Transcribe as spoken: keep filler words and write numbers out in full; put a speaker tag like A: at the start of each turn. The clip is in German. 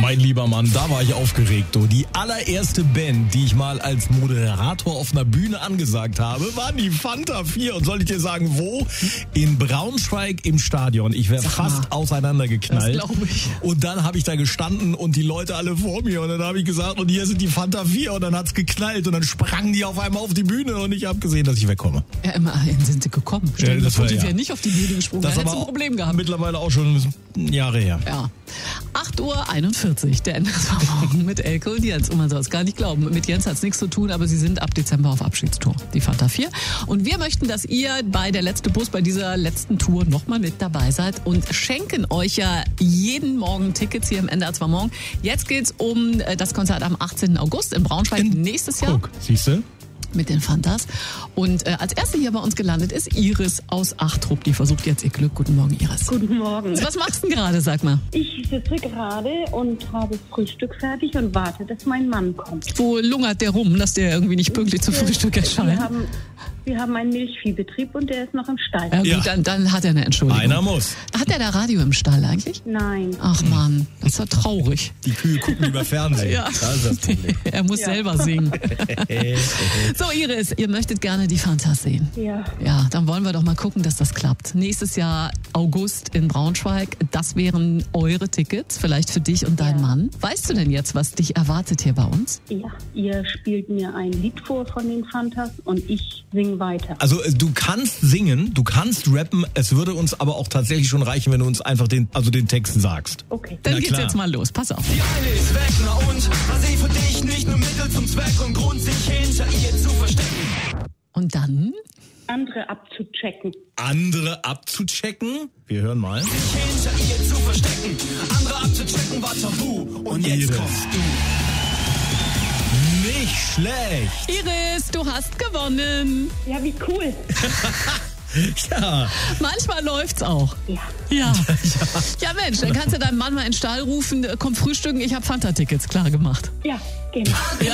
A: Mein lieber Mann, da war ich aufgeregt. Du. Die allererste Band, die ich mal als Moderator auf einer Bühne angesagt habe, war die Fanta vier. Und soll ich dir sagen, wo? In Braunschweig im Stadion. Ich wäre fast auseinandergeknallt.
B: Das glaube ich.
A: Und dann habe ich da gestanden und die Leute alle vor mir. Und dann habe ich gesagt, und hier sind die Fanta vier. Und dann hat's geknallt. Und dann sprangen die auf einmal auf die Bühne. Und ich habe gesehen, dass ich wegkomme.
B: Ja, immerhin sind sie gekommen. Stell dir
A: das
B: vor,
A: war,
B: die
A: ja.
B: wären nicht auf die Bühne gesprungen.
A: Das
B: Dann
A: aber
B: hättest du ein
A: auch
B: Problem gehabt.
A: mittlerweile auch schon Jahre her.
B: Ja. acht Uhr einundvierzig, der N S V-Morgen mit Elke und Jens. Und man soll es gar nicht glauben. Mit Jens hat es nichts zu tun, aber sie sind ab Dezember auf Abschiedstour, die Fanta vier. Und wir möchten, dass ihr bei der letzte Bus, bei dieser letzten Tour nochmal mit dabei seid und schenken euch ja jeden Morgen Tickets hier im N D R zwei Morgen. Jetzt geht's um das Konzert am achtzehnten August in Braunschweig
A: In,
B: nächstes Jahr.
A: Guck, siehst du?
B: Mit den Fantas. Und äh, als erste hier bei uns gelandet ist Iris aus Achtrup. Die versucht jetzt ihr Glück. Guten Morgen, Iris.
C: Guten Morgen.
B: Was machst du denn gerade, sag mal?
C: Ich sitze gerade und habe Frühstück fertig und warte, dass mein Mann kommt.
B: Wo lungert der rum, dass der irgendwie nicht pünktlich zum Frühstück erscheint?
C: Wir haben, wir haben einen Milchviehbetrieb und der ist noch im Stall.
B: Ja, gut,
A: Ja.
B: Dann, dann hat er eine Entschuldigung.
A: Einer muss.
B: Hat er da Radio im Stall eigentlich?
C: Nein.
B: Ach Mann, das ist ja traurig.
A: Die Kühe gucken über Fernsehen.
B: Ja.
A: Das ist das Problem.
B: Er muss
C: Ja.
B: selber singen. So, Iris, ihr möchtet gerne die Fantas sehen.
C: Ja.
B: Ja, dann wollen wir doch mal gucken, dass das klappt. Nächstes Jahr August in Braunschweig. Das wären eure Tickets, vielleicht für dich und deinen
C: Ja.
B: Mann. Weißt du denn jetzt, was dich erwartet hier bei uns?
C: Ja. Ihr spielt mir ein Lied vor von den Fantas und ich singe weiter.
A: Also äh, du kannst singen, du kannst rappen, es würde uns aber auch tatsächlich schon reichen, wenn du uns einfach den, also den Text sagst.
C: Okay.
B: Dann
A: Na
B: geht's
A: klar.
B: jetzt mal los. Pass auf.
D: Die eine ist weg, na und? Was ich für dich nicht nur Mittel zum Zweck und Grund, sich hinter ihr zu verstecken.
B: Und dann?
C: Andere abzuchecken.
A: Andere abzuchecken? Wir hören mal.
D: Sich hinter ihr zu verstecken. Andere abzuchecken war tabu. Und jetzt
A: Iris.
D: kommst du.
A: Nicht schlecht.
B: Iris, du hast gewonnen.
C: Ja, wie cool.
A: Ja.
B: Manchmal läuft's auch.
C: Ja.
B: Ja. Ja, Mensch, dann kannst du deinen Mann mal in den Stall rufen, komm frühstücken, ich habe Fanta-Tickets klar gemacht.
C: Ja, genau.